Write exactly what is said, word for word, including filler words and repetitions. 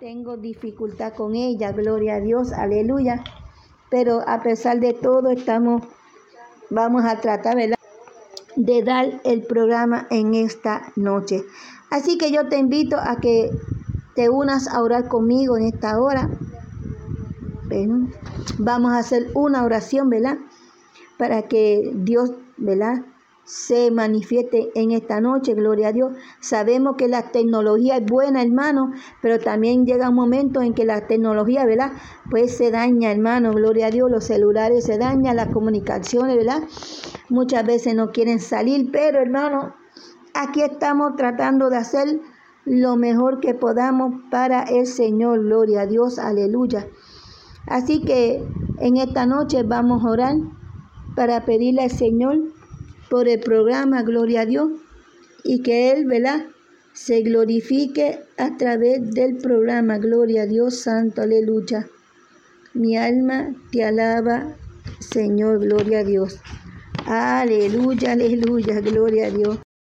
tengo dificultad con ella, gloria a Dios, aleluya. Pero a pesar de todo, estamos, vamos a tratar, ¿verdad?, de dar el programa en esta noche. Así que yo te invito a que te unas a orar conmigo en esta hora. Bueno, vamos a hacer una oración, ¿verdad?, para que Dios, ¿verdad?, se manifieste en esta noche, gloria a Dios. Sabemos que la tecnología es buena, hermano, pero también llega un momento en que la tecnología, ¿verdad?, pues se daña, hermano, gloria a Dios. Los celulares se dañan, las comunicaciones, ¿verdad?, muchas veces no quieren salir, pero hermano, aquí estamos tratando de hacer lo mejor que podamos para el Señor, gloria a Dios, aleluya. Así que en esta noche vamos a orar para pedirle al Señor por el programa, gloria a Dios, y que Él, ¿verdad?, se glorifique a través del programa, gloria a Dios santo, aleluya. Mi alma te alaba, Señor, gloria a Dios. Aleluya, aleluya, gloria a Dios.